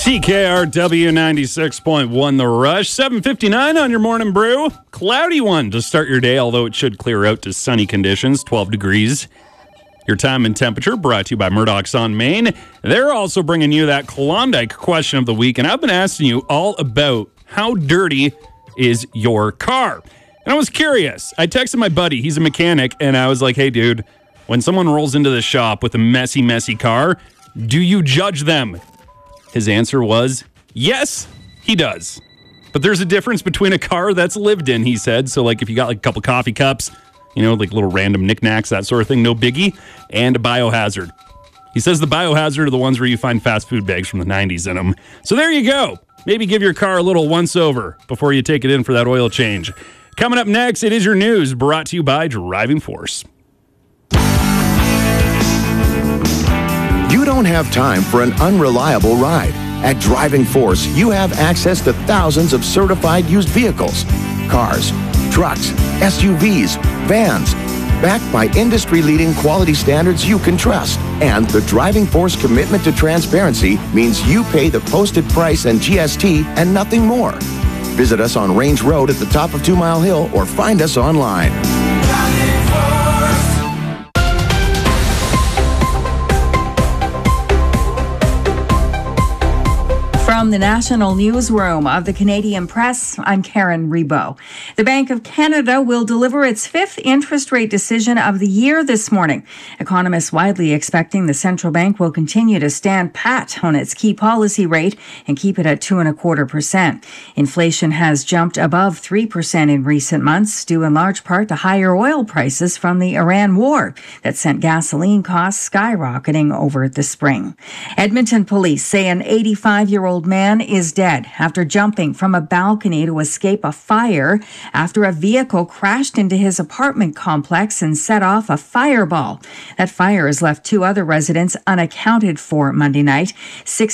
CKRW 96.1 The Rush, 7:59 on your morning brew. Cloudy one to start your day, although it should clear out to sunny conditions, 12 degrees. Your time and temperature brought to you by Murdoch's on Main. They're also bringing you that Klondike question of the week, and I've been asking you all about how dirty is your car. And I was curious. I texted my buddy, he's a mechanic, and I was like, hey, dude, when someone rolls into the shop with a messy, messy car, do you judge them? His answer was, yes, he does. But there's a difference between a car that's lived in, he said. So, like, if you got, like, a couple coffee cups, you know, like little random knickknacks, that sort of thing, no biggie, and a biohazard. He says the biohazard are the ones where you find fast food bags from the 90s in them. So there you go. Maybe give your car a little once-over before you take it in for that oil change. Coming up next, it is your news, brought to you by Driving Force. You don't have time for an unreliable ride. At Driving Force, you have access to thousands of certified used vehicles, cars, trucks, SUVs, vans, backed by industry-leading quality standards you can trust. And the Driving Force commitment to transparency means you pay the posted price and GST and nothing more. Visit us on Range Road at the top of 2 Mile Hill or find us online. From the National Newsroom of the Canadian Press, I'm Karen Rebo. The Bank of Canada will deliver its fifth interest rate decision of the year this morning. Economists widely expecting the central bank will continue to stand pat on its key policy rate and keep it at 2.25%. Inflation has jumped above 3% in recent months, due in large part to higher oil prices from the Iran war that sent gasoline costs skyrocketing over the spring. Edmonton police say an 85-year-old man is dead after jumping from a balcony to escape a fire after a vehicle crashed into his apartment complex and set off a fireball. That fire has left 2 other residents unaccounted for Monday night.